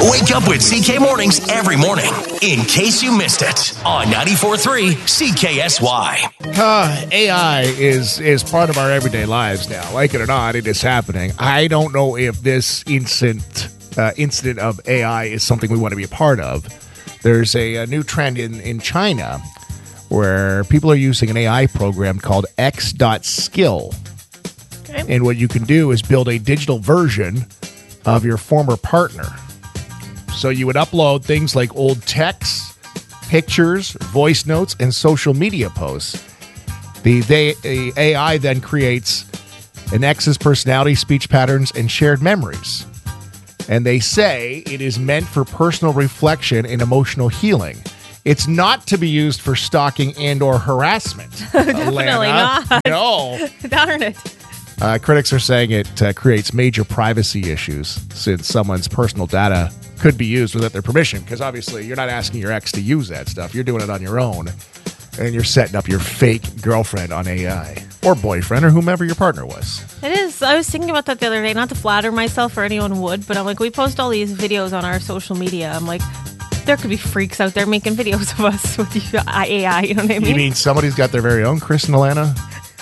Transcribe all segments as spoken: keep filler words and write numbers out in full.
Wake up with C K Mornings every morning, in case you missed it, on ninety-four point three C K S Y. Uh, A I is, is part of our everyday lives now. Like it or not, it is happening. I don't know if this instant, uh, incident of A I is something we want to be a part of. There's a, a new trend in, in China where people are using an A I program called X dot skill. Okay. And what you can do is build a digital version of your former partner. So you would upload things like old texts, pictures, voice notes, and social media posts. The, they, the A I then creates an ex's personality, speech patterns, and shared memories. And they say it is meant for personal reflection and emotional healing. It's not to be used for stalking and or harassment. Definitely Alana. not. No. Darn it. Uh, critics are saying it uh, creates major privacy issues since someone's personal data could be used without their permission, because obviously you're not asking your ex to use that stuff. You're doing it on your own, and you're setting up your fake girlfriend on A I or boyfriend or whomever your partner was. It is. I was thinking about that the other day, not to flatter myself or anyone would, but I'm like, we post all these videos on our social media. I'm like, there could be freaks out there making videos of us with A I, you know what I mean? You mean somebody's got their very own Chris and Alana?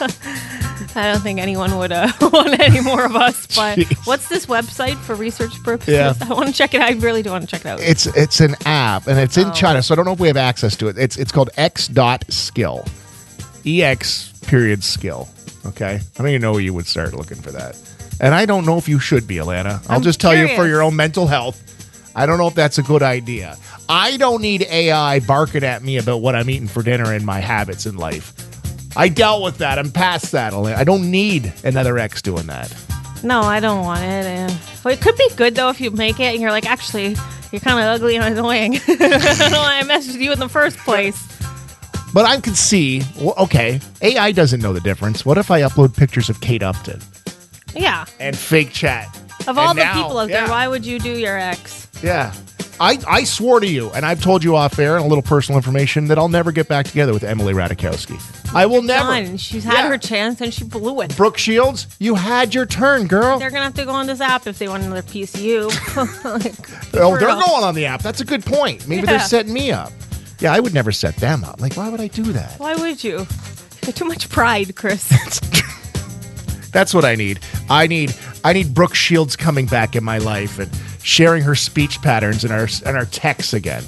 I don't think anyone would uh, want any more of us, but Jeez. What's this website for research purposes? Yeah. I want to check it out. I really do want to check it out. It's it's an app, and it's in Oh. China, so I don't know if we have access to it. It's it's called X dot skill. E X period skill. Okay? I don't even know where you would start looking for that. And I don't know if you should be, Alana. I'll I'm just tell you for curious. your own mental health. I don't know if that's a good idea. I don't need A I barking at me about what I'm eating for dinner and my habits in life. I dealt with that. I'm past that. Alana. I don't need another ex doing that. No, I don't want it. And, well, it could be good, though, if you make it and you're like, actually, you're kind of ugly and annoying. I don't know why I messed with you in the first place. But I can see, well, okay, A I doesn't know the difference. What if I upload pictures of Kate Upton Yeah. and fake chat? Of all And the now- people out yeah. there, why would you do your ex? Yeah. I, I swore to you, and I've told you off air and a little personal information, that I'll never get back together with Emily Ratajkowski. I will never. Done. She's had Yeah. her chance and she blew it. Brooke Shields, you had your turn, girl. They're going to have to go on this app if they want another piece of you. Like, Oh, for they're real. going on the app. That's a good point. Maybe they're Yeah. setting me up. Yeah, I would never set them up. Like, why would I do that? Why would you? You have too much pride, Chris. That's what I need. I need I need Brooke Shields coming back in my life and sharing her speech patterns and our and our texts again.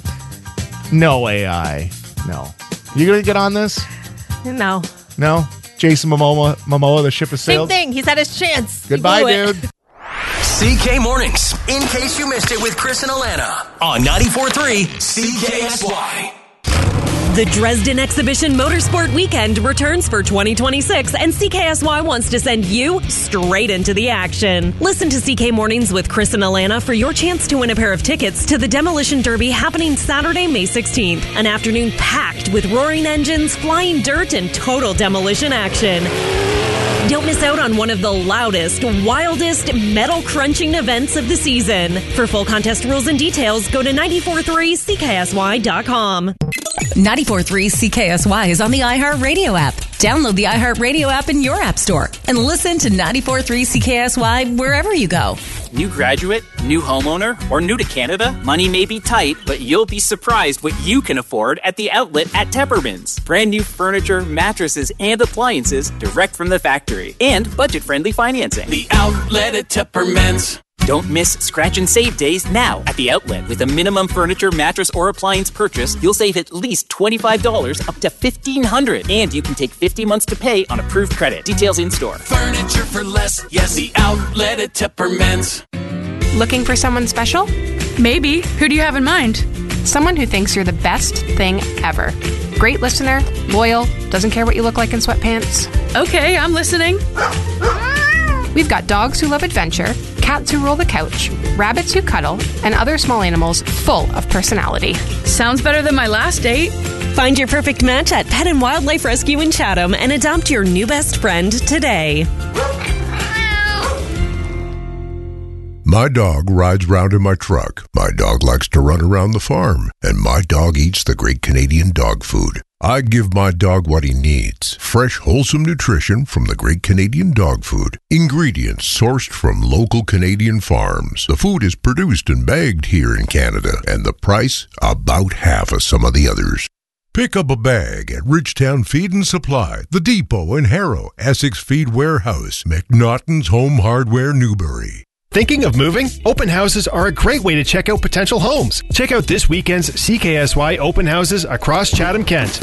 No A I. No. You gonna get on this? No. No? Jason Momoa, Momoa, the ship has Same sailed? thing. He's had his chance. He Goodbye, blew it. dude. C K Mornings, in case you missed it with Chris and Alana, on ninety-four point three C K S Y. The Dresden Exhibition Motorsport Weekend returns for twenty twenty-six, and C K S Y wants to send you straight into the action. Listen to C K Mornings with Chris and Alana for your chance to win a pair of tickets to the Demolition Derby happening Saturday, May sixteenth. An afternoon packed with roaring engines, flying dirt, and total demolition action. Don't miss out on one of the loudest, wildest, metal-crunching events of the season. For full contest rules and details, go to nine four three C K S Y dot com. ninety-four point three C K S Y is on the iHeartRadio app. Download the iHeartRadio app in your app store and listen to ninety-four point three C K S Y wherever you go. New graduate, new homeowner, or new to Canada? Money may be tight, but you'll be surprised what you can afford at the outlet at Tepperman's. Brand new furniture, mattresses, and appliances direct from the factory. And budget-friendly financing. The outlet at Tepperman's. Don't miss Scratch and Save days now at the outlet. With a minimum furniture, mattress, or appliance purchase, you'll save at least twenty-five dollars up to fifteen hundred dollars. And you can take fifty months to pay on approved credit. Details in store. Furniture for less. Yes, the outlet at Tepperman's. Looking for someone special? Maybe. Who do you have in mind? Someone who thinks you're the best thing ever. Great listener, loyal, doesn't care what you look like in sweatpants. Okay, I'm listening. We've got dogs who love adventure, cats who roll the couch, rabbits who cuddle, and other small animals full of personality. Sounds better than my last date. Find your perfect match at Pet and Wildlife Rescue in Chatham and adopt your new best friend today. My dog rides round in my truck. My dog likes to run around the farm. And my dog eats the great Canadian dog food. I give my dog what he needs. Fresh, wholesome nutrition from the great Canadian dog food. Ingredients sourced from local Canadian farms. The food is produced and bagged here in Canada. And the price, about half of some of the others. Pick up a bag at Ridgetown Feed and Supply, The Depot in Harrow, Essex Feed Warehouse, McNaughton's Home Hardware, Newbury. Thinking of moving? Open houses are a great way to check out potential homes. Check out this weekend's C K S Y open houses across Chatham-Kent.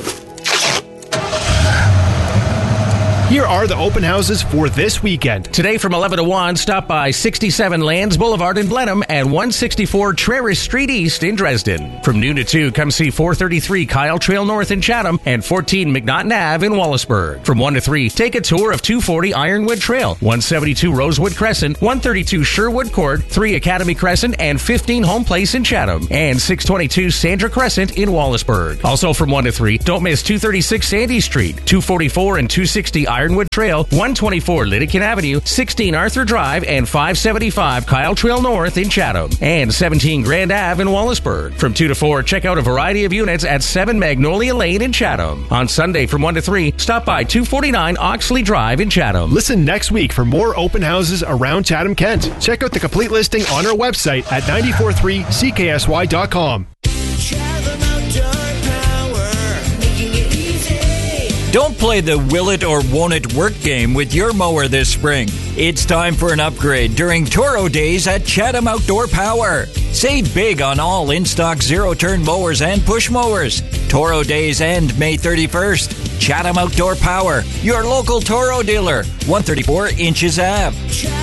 Here are the open houses for this weekend. Today from eleven to one, stop by sixty-seven Lands Boulevard in Blenheim and one sixty-four Trerish Street East in Dresden. From noon to two, come see four thirty-three Kyle Trail North in Chatham and fourteen McNaughton Avenue in Wallaceburg. From one to three, take a tour of two forty Ironwood Trail, one seventy-two Rosewood Crescent, one thirty-two Sherwood Court, three Academy Crescent, and fifteen Home Place in Chatham, and six twenty-two Sandra Crescent in Wallaceburg. Also from one to three, don't miss two thirty-six Sandy Street, two forty-four and two sixty Ironwood Trail, one twenty-four Lydican Avenue, sixteen Arthur Drive, and five seventy-five Kyle Trail North in Chatham, and seventeen Grand Ave in Wallaceburg. From two to four, check out a variety of units at seven Magnolia Lane in Chatham. On Sunday from one to three, stop by two forty-nine Oxley Drive in Chatham. Listen next week for more open houses around Chatham-Kent. Check out the complete listing on our website at nine four three C K S Y dot com. Don't play the will it or won't it work game with your mower this spring. It's time for an upgrade during Toro Days at Chatham Outdoor Power. Save big on all in-stock zero-turn mowers and push mowers. Toro Days end May thirty-first. Chatham Outdoor Power, your local Toro dealer, one thirty-four Inches Ave.